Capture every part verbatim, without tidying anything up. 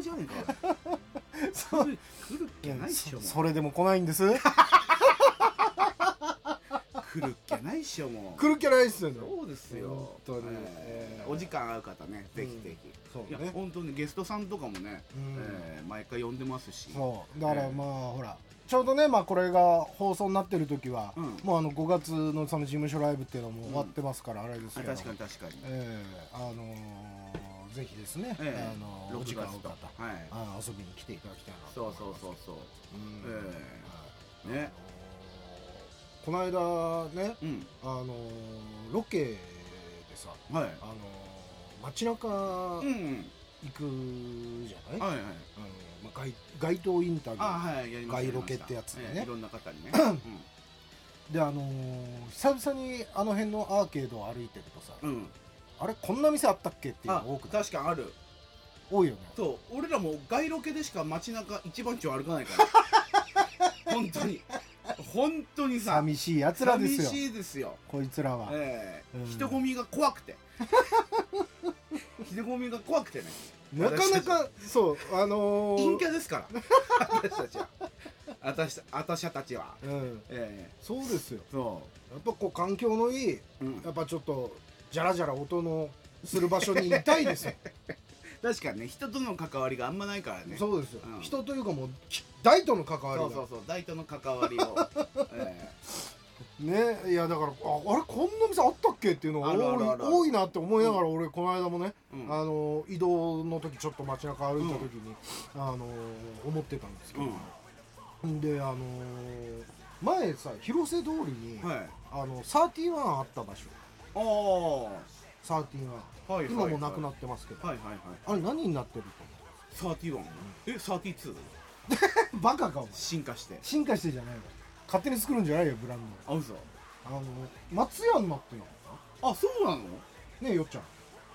じゃねえかそ来るっけないっしょもうそ, それでも来ないんです来るっけないっしょもう来るっけないっすよね。 そうですよ本当に、 えーえーお時間合う方ねぜひぜひ、 そうね、 いや本当にゲストさんとかもね、 うんえー毎回呼んでますしそうだからえーまあ、ほらちょうどね、まあ、これが放送になってる時は、 うんもうあのごがつのその事務所ライブっていうのも終わってますから、あれですけど、 あ確かに確かに、 えー、あのー、ぜひですね、 えーあのー、お 6 時間合う月と方、 はいあ遊びに来ていただきたいなとそう思います。 そうそうそううんえはいねこの間ね、 うんあのー、ロケでさ、 はいあのー、街中うんうん行くじゃない、 はいはいあのまあ、街, 街頭インタビューあはいやりました街ロケってやつでね、 えーいろんな方にね、 で、あのー、久々にあの辺のアーケードを歩いてるとさ、 うん、うん、 あれこんな店あったっけっていうのあが多くない？ 確かにある。 多いよね。 そう俺らも街ロケでしか街中一番地を歩かないから本当に本当にさ寂しいやつらですよ、 寂しいですよ、 こいつらは、 ええうん人混みが怖くて人混みが怖くてねなかなかそうあのー、 陰キャですから私たちは私私たちは、 うん、 ええそうですよ。 そやっぱこう環境のいい、 う、うん、 やっぱちょっとジャラジャラ音のする場所にいたいですよ確かにね人との関わりがあんまないからねそうですよ、 うん人というかもう大との関わりがそうそうそう大との関わりを、えね、いやだから あ, あれこんな店あったっけっていうのが多いあるあるあるある多いなって思いながら、俺この間もね、 えうんあの移動の時ちょっと街中歩いた時に、あの思ってたんですけど、であの前さ広瀬通りに、 はいあのサーティワンあった場所、 ああサーティワン、 はいはい今もなくなってますけど、 はいはいはいあれ何になってるサーティワンえサーティツーとバカかも進化して進化してじゃないの、勝手に作るんじゃないよブランド。 あ嘘あの松屋になってるのあそうなのねえよっちゃん、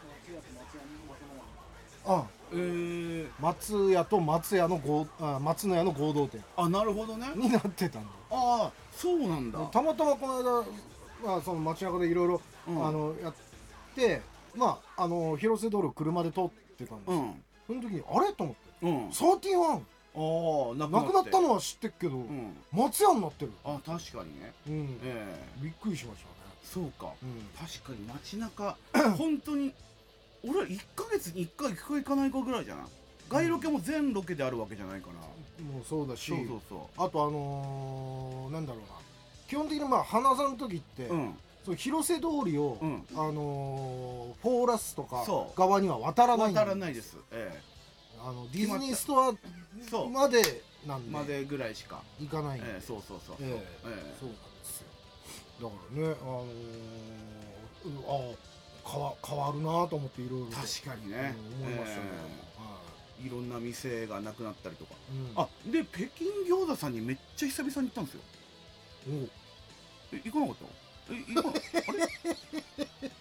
あえー、 松屋と松屋の合あ松の屋の合同店あなるほどねになってたんだああそうなんだよ。たまたまこの間、まあ、その街中でいろいろうんあのやってまああの広瀬通りを車で通ってたんですよ、 うんその時にあれと思ってうんサーティワンああななくなったののは知ってっけど、 うん松屋になってる、 あ確かにねうんええびっくりしましたね。 そうかうん確かに街中本当に俺はいっかげつにいっかい行くか行かないかぐらいじゃない街ロケも全ロケであるわけじゃないからもうそうだし、 そうそうそあとあのー、なんだろうな、基本的にまあ花座の時って、 ううんそう広瀬通りを、 うんあのー、フォーラスとかそう側には渡らないん渡らないです、えあのディズニーストアそうまでなんでえまでぐらいしか行かないんで、 ええそうそうそうそうえええそうなんですよ。だからね、あのー、うんあ変わ変わるなと思っていろいろと確かにねうん思いましたね、 えはえいろんな店がなくなったりとかいうん、 あで北京餃子さんにめっちゃ久々に行ったんですよおうえ行かなかったえ行かなあれ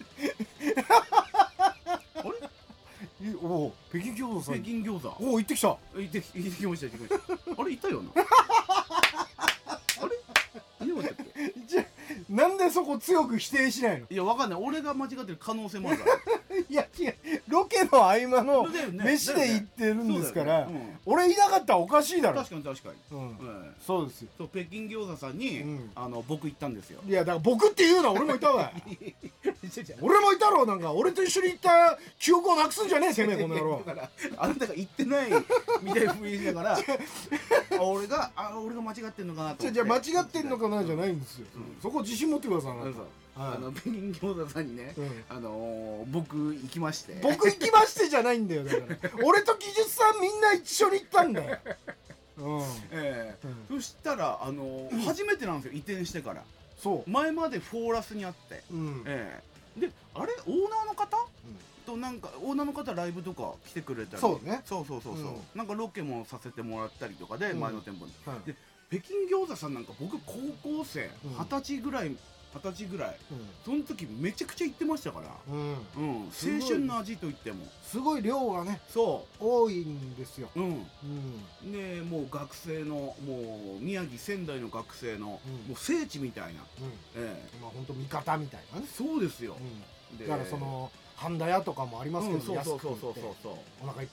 あれいおう北京餃子さん北京餃子おお行ってきた。 行って行ってきました行ってきましたあれいたよなあれいなかったっけじゃなんでそこ強く否定しないの？ いやわかんない俺が間違ってる可能性もあるからいや違う、ロケの合間のだよね飯で行ってるんですから、 そうだよね俺いなかったらおかしいだうんろ。 確かに確かにうん、 ええそうですよ。 そう北京餃子さんに、 うんあの僕行ったんですよいやだから僕って言うな、俺もいたわ俺もいたろ。なんか俺と一緒に行った記憶をなくすんじゃねえせめえこの野郎だからあなたが行ってないみたいな雰囲気だからあ俺があ俺が間違ってんのかなと思ってじゃじゃ間違ってんのかなじゃないんですよ、 うんそこ自信持ってください。あなたそうそうはいあの北京餃子さんにね、 うんあのー、僕行きまして僕行きましてじゃないんだよ。だから俺と技術さんみんな一緒に行ったんだよ。うん、 ええうんそしたら、あのー初めてなんですよ移転してからそう、 前までフォーラスにあって、 うんええであれオーナーの方となんかオーナーの方ライブとか来てくれたりそうねそうそうそうそう、 うんなんかロケもさせてもらったりとかで、 うん前の店舗にはいで北京餃子さんなんか僕高校生うん二十歳ぐらい二十歳ぐらいうんその時めちゃくちゃ行ってましたからうんうんすごい青春の味と言ってもすごい量がねそ多いんですよ。 ううんうんでもう学生のもう宮城仙台の学生の、 うんもう聖地みたいな、 うえん、まあ本当味方みたいなねえ、そうですよ、 うん、 でだからその半田屋とかもありますけど、 うんそうそうそうそう安くてそうそうお腹いっ